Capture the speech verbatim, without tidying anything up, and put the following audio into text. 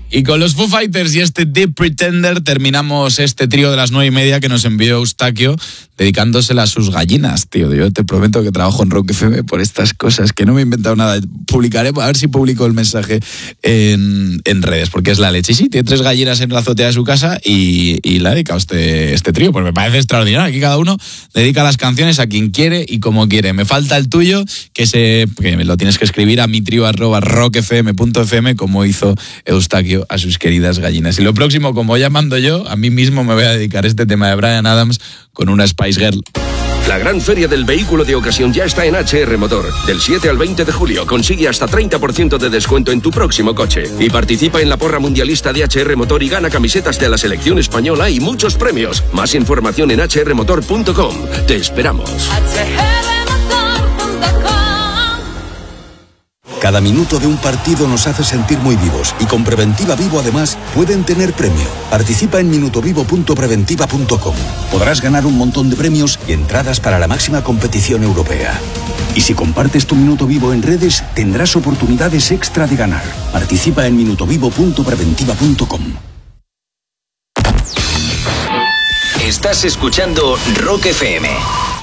Y con los Foo Fighters y este Deep Pretender terminamos este trío de las nueve y media que nos envió Eustaquio, dedicándosela a sus gallinas, tío. Yo te prometo que trabajo en Rock F M por estas cosas, que no me he inventado nada. Publicaré, a ver si publico el mensaje en, en redes, porque es la leche. Y sí, tiene tres gallinas en la azotea de su casa y, y la ha dedicado este, este trío, pues me parece extraordinario. Aquí cada uno dedica las canciones a quien quiere y como quiere. Me falta el tuyo, que, se, que me lo tienes que escribir a mi trío arroba rockfm punto fm, como hizo Eustaquio a sus queridas gallinas. Y lo próximo, como ya mando yo, a mí mismo me voy a dedicar este tema de Bryan Adams con una Spice Girl. La gran feria del vehículo de ocasión ya está en H R Motor. Del siete al veinte de julio consigue hasta treinta por ciento de descuento en tu próximo coche. Y participa en la porra mundialista de H R Motor y gana camisetas de la selección española y muchos premios. Más información en h r motor punto com. Te esperamos. Cada minuto de un partido nos hace sentir muy vivos y con Preventiva Vivo además pueden tener premio. Participa en minutovivo punto preventiva punto com. Podrás ganar un montón de premios y entradas para la máxima competición europea. Y si compartes tu minuto vivo en redes, tendrás oportunidades extra de ganar. Participa en minutovivo punto preventiva punto com. Estás escuchando Rock F M.